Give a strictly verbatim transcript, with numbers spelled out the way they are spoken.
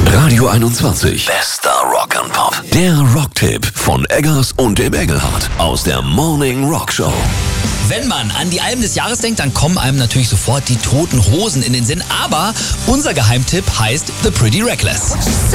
Radio einundzwanzig. Bester Rock and Pop. Der Rocktipp von Eggers und dem Engelhardt aus der Morning Rock Show. Wenn man an die Alben des Jahres denkt, dann kommen einem natürlich sofort die Toten Hosen in den Sinn. Aber unser Geheimtipp heißt The Pretty Reckless.